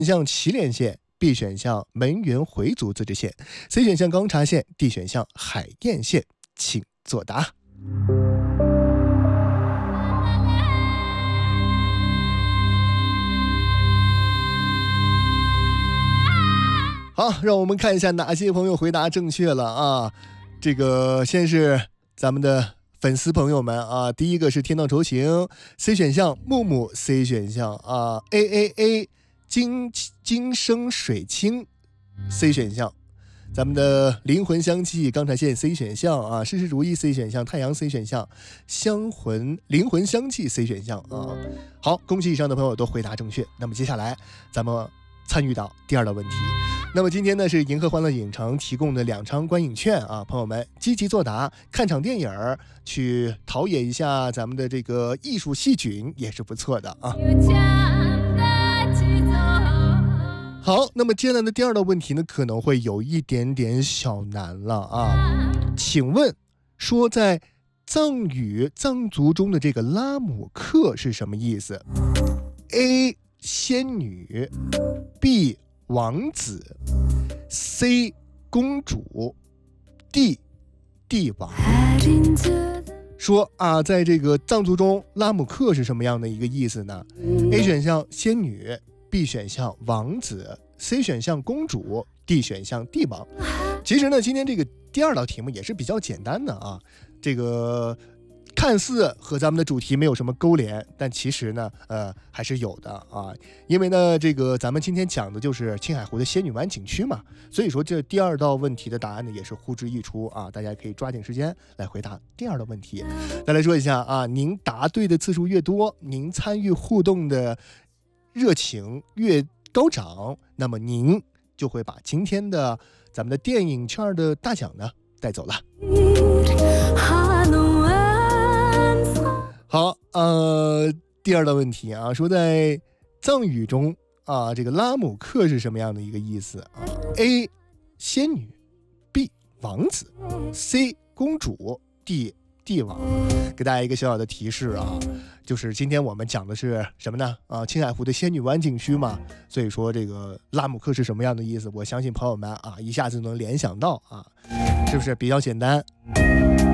项祁连县，B 选项门源回族自治县，C 选项钢察县，D 选项海淀县，请作答。好，让我们看一下哪些朋友回答正确了啊！这个先是咱们的粉丝朋友们啊，第一个是天道酬行 ，C 选项木木 ，C 选项啊 AAA 金生水清 ，C 选项。咱们的灵魂香气钢察县 C 选项啊，事事如意 C 选项，太阳 C 选项，灵魂香气 C 选项啊。好，恭喜以上的朋友都回答正确。那么接下来咱们参与到第二道问题。那么今天呢是银河欢乐影城提供的2张观影券啊，朋友们积极作答，看场电影去陶冶一下咱们的这个艺术细菌也是不错的啊。好，那么接下来的第二道问题呢可能会有一点点小难了啊。请问说在藏族中的这个拉姆克是什么意思？ A 仙女， B 王子， C 公主， D 帝王。说啊，在这个藏族中拉姆克是什么样的一个意思呢？ A 选项仙女， B 选项王子， C 选项公主， D 选项帝王。其实呢今天这个第二道题目也是比较简单的啊，这个看似和咱们的主题没有什么勾连，但其实呢还是有的啊。因为呢这个咱们今天讲的就是青海湖的仙女湾景区嘛，所以说这第二道问题的答案呢也是呼之欲出啊，大家可以抓紧时间来回答第二道问题。再来说一下啊，您答对的次数越多，您参与互动的热情越高涨，那么您就会把今天的咱们的电影券的大奖呢带走了。好，第二道问题啊，说在藏语中啊，这个拉姆克是什么样的一个意思啊 ？A 仙女， B 王子， C 公主， D 帝王。给大家一个小小的提示啊，就是今天我们讲的是什么呢？啊，青海湖的仙女湾景区嘛，所以说这个拉姆克是什么样的意思？我相信朋友们啊一下子能联想到啊，是不是比较简单？